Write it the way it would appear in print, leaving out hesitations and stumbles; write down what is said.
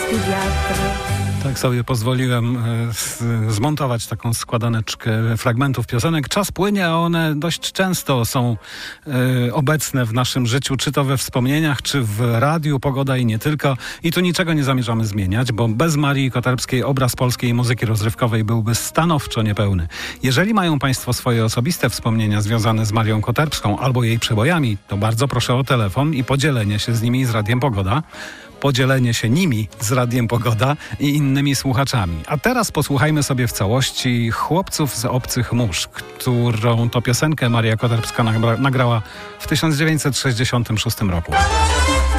i wiatr. Tak sobie pozwoliłem zmontować taką składaneczkę fragmentów piosenek. Czas płynie, a one dość często są obecne w naszym życiu, czy to we wspomnieniach, czy w radiu, pogoda i nie tylko. I tu niczego nie zamierzamy zmieniać, bo bez Marii Koterbskiej obraz polskiej muzyki rozrywkowej byłby stanowczo niepełny. Jeżeli mają Państwo swoje osobiste wspomnienia związane z Marią Koterbską albo jej przebojami, to bardzo proszę o telefon i podzielenie się z nimi z Radiem Pogoda. Podzielenie się nimi z Radiem Pogoda i innymi słuchaczami. A teraz posłuchajmy sobie w całości Chłopców z obcych mórz, którą to piosenkę Maria Koterbska nagrała w 1966 roku.